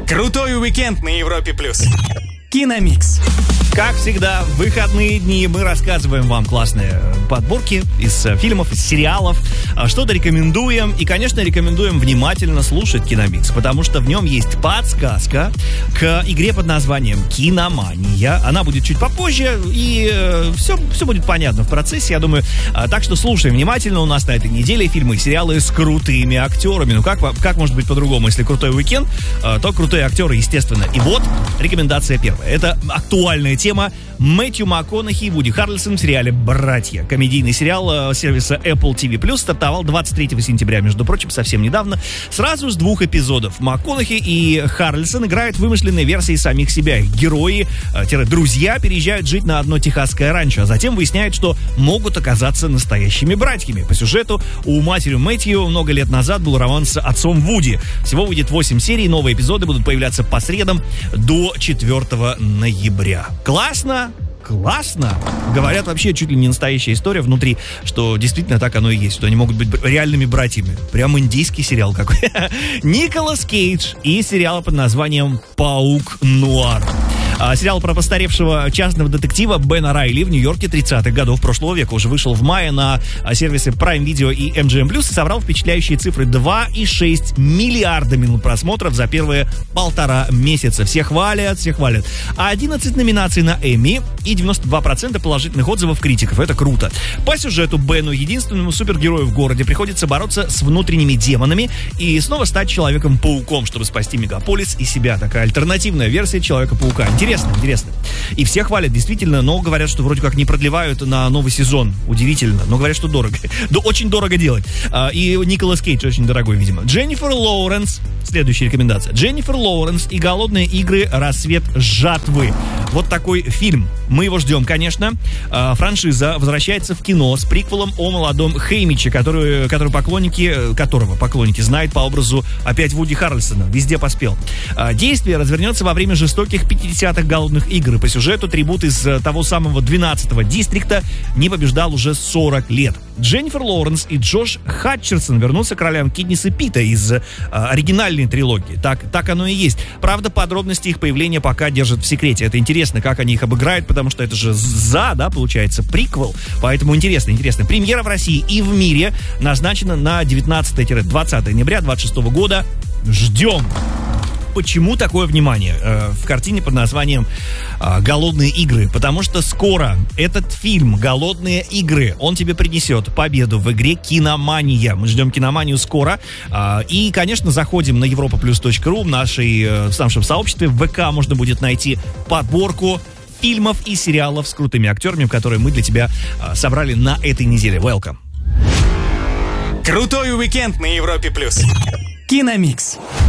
Крутой уикенд на Европе+. Киномикс. Как всегда, в выходные дни мы рассказываем вам классные подборки из фильмов, из сериалов, что-то рекомендуем. И, конечно, рекомендуем внимательно слушать Киномикс, потому что в нем есть подсказка к игре под названием «Киномания». Она будет чуть попозже, и все будет понятно в процессе, я думаю. Так что слушаем внимательно. У нас на этой неделе фильмы и сериалы с крутыми актерами. Ну, как может быть по-другому? Если крутой уикенд, то крутые актеры, естественно. И вот рекомендация первая. Это актуальная тема. Мэтью МакКонахи и Вуди Харрельсон в сериале «Братья». Комедийный сериал сервиса Apple TV+, стартовал 23 сентября, между прочим, совсем недавно. Сразу с 2 эпизодов. МакКонахи и Харрельсон играют вымышленные версии самих себя. Их герои-друзья переезжают жить на одно техасское ранчо, а затем выясняют, что могут оказаться настоящими братьями. По сюжету у матери Мэтью много лет назад был роман с отцом Вуди. Всего выйдет 8 серий, новые эпизоды будут появляться по средам до 4 ноября. Классно? Классно! Говорят, вообще чуть ли не настоящая история внутри, что действительно так оно и есть, что они могут быть реальными братьями. Прям индийский сериал какой. Николас Кейдж и сериал под названием «Паук Нуар». Сериал про постаревшего частного детектива Бена Райли в Нью-Йорке 30-х годов прошлого века. Уже вышел в мае на сервисы Prime Video и MGM+, и собрал впечатляющие цифры 2,6 миллиарда минут просмотров за первые 1,5 месяца. Все хвалят. 11 номинаций на Эмми и 92% положительных отзывов критиков. Это круто. По сюжету Бену, единственному супергерою в городе, приходится бороться с внутренними демонами и снова стать Человеком-пауком, чтобы спасти мегаполис и себя. Такая альтернативная версия Человека-паука. Интересно. И все хвалят, действительно, но говорят, что вроде как не продлевают на новый сезон. Удивительно, но говорят, что дорого. Да очень дорого делать. И Николас Кейдж очень дорогой, видимо. Дженнифер Лоуренс. Следующая рекомендация. Дженнифер Лоуренс и «Голодные игры. Рассвет жатвы». Вот такой фильм. Мы его ждем, конечно. Франшиза возвращается в кино с приквелом о молодом Хеймиче, которого поклонники знают по образу опять Вуди Харрельсона. Везде поспел. Действие развернется во время жестоких 50-х голодных игр. По сюжету трибут из того самого 12-го дистрикта не побеждал уже 40 лет. Дженнифер Лоуренс и Джош Хатчерсон вернутся к ролям Китниса Пита из оригинальной трилогии. Так оно и есть. Правда, подробности их появления пока держат в секрете. Это интересно, как они их обыграют, потому что это же получается, приквел. Поэтому интересно. Премьера в России и в мире назначена на 19-20 ноября 2026 года. Ждем. Почему такое внимание в картине под названием «Голодные игры»? Потому что скоро этот фильм «Голодные игры», он тебе принесет победу в игре «Киномания». Мы ждем «Киноманию» скоро. И, конечно, заходим на europaplus.ru. В нашем сообществе в ВК можно будет найти подборку фильмов и сериалов с крутыми актерами, которые мы для тебя собрали на этой неделе. Welcome! Крутой уикенд на Европе+. Киномикс.